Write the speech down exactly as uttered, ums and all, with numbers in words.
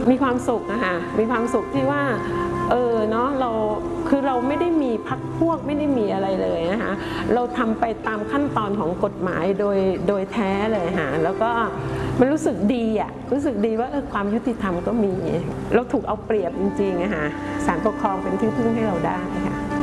มีความสุขนะคะมีความสุขที่ว่าเออเนาะเราคือเราไม่ได้มีพรรคพวกไม่ได้มีอะไรเลยนะคะเราทำไปตามขั้นตอนของกฎหมายโดยโดยแท้เลยค่ะแล้วก็มันรู้สึกดีอ่ะรู้สึกดีว่าเออความยุติธรรมก็มีเราถูกเอาเปรียบจริงๆนะคะศาลปกครองเป็นที่พึ่งให้เราได้ค่ะ